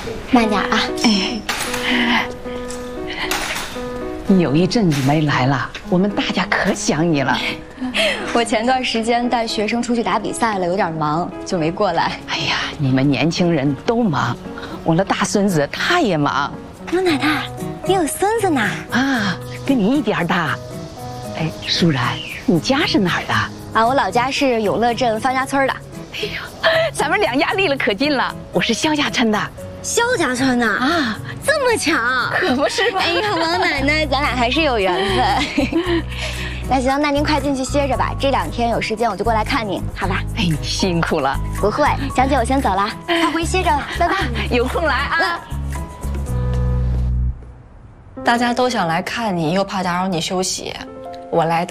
慢点啊。 哎，你有一阵子没来了，我们大家可想你了。 我前段时间带学生出去打比赛了，有点忙，就没过来。 哎呀，你们年轻人都忙，我的大孙子他也忙。 老奶奶，你有孙子呢？ 啊，跟你一点大。哎，舒然，你家是哪儿的？ 啊，我老家是永乐镇方家村的。 哎呦，咱们两家离了可近了。我是萧家村的。 萧家村的啊， 这么巧， 可不是吗？ 哎呀，王奶奶，咱俩还是有缘分。那行，那您快进去歇着吧，这2天有时间我就过来看您，好吧？ 哎，你辛苦了。 不会，江姐，我先走了，快回歇着了，拜拜。 有空来啊。 大家都想来看你，又怕打扰你休息，我来。